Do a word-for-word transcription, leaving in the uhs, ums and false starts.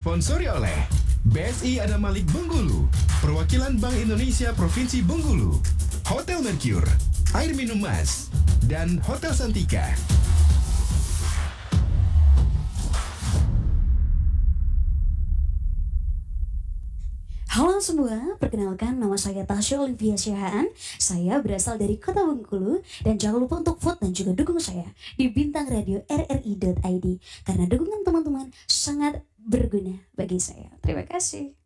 Disponsori oleh B S I Adam Malik Bengkulu, Perwakilan Bank Indonesia Provinsi Bengkulu, Hotel Mercure, Air Minum Mas, dan Hotel Santika. Halo semua, perkenalkan nama saya Tasya Olivia Syahaan. Saya berasal dari Kota Bengkulu dan jangan lupa untuk vote dan juga dukung saya di bintang radio r r i dot i d karena dukungan teman-teman sangat berguna bagi saya. Terima kasih.